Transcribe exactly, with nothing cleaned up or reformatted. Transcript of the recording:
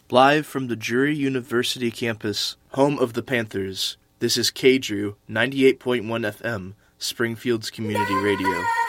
Live from the Drury University campus, home of the Panthers, this is K-Drew, ninety-eight point one F M, Springfield's Community Radio.